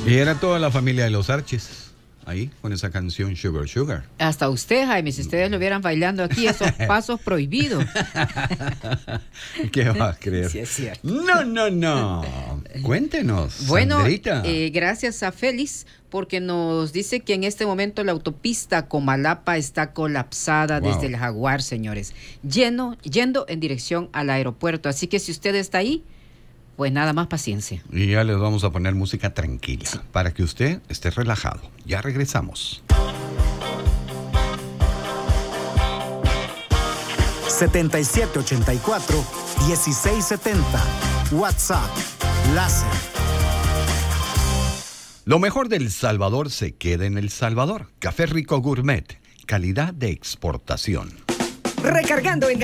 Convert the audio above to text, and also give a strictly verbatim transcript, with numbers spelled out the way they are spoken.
Y era toda la familia de los Arches. Ahí, con esa canción Sugar Sugar. Hasta usted, Jaime, si ustedes lo vieran bailando aquí, esos pasos prohibidos. ¿Qué vas a creer? Sí, es cierto. No, no, no. Cuéntenos, Bueno, Sandrita. eh, gracias a Félix, porque nos dice que en este momento la autopista Comalapa está colapsada Wow. desde el Jaguar, señores. Lleno, yendo en dirección al aeropuerto. Así que si usted está ahí, pues nada más paciencia. Y ya les vamos a poner música tranquila, sí, para que usted esté relajado. Ya regresamos. setenta y siete ochenta y cuatro, dieciséis setenta. WhatsApp. Láser. Lo mejor del Salvador se queda en El Salvador. Café Rico Gourmet. Calidad de exportación. Recargando en